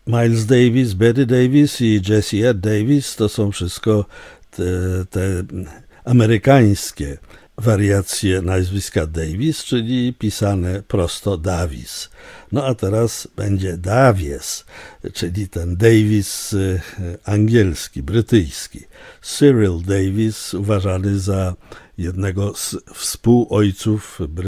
Miles Davis, Betty Davis i Jessie Ed Davis to są wszystko te amerykańskie wariacje nazwiska Davis, czyli pisane prosto Davis. No a teraz będzie Davies, czyli ten Davis angielski, brytyjski. Cyril Davis, uważany za jednego z współojców